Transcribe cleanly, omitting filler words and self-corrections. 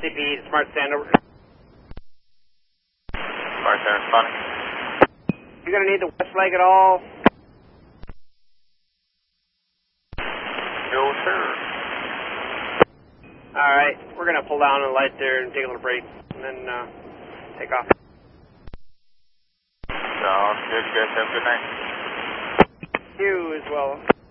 SCP, Smart Standard. Smart Standard responding. You gonna need the west leg at all? No, sir. Alright, we're gonna pull down the light there and take a little break, and then take off. Sounds good. You guys have a good night. You as well.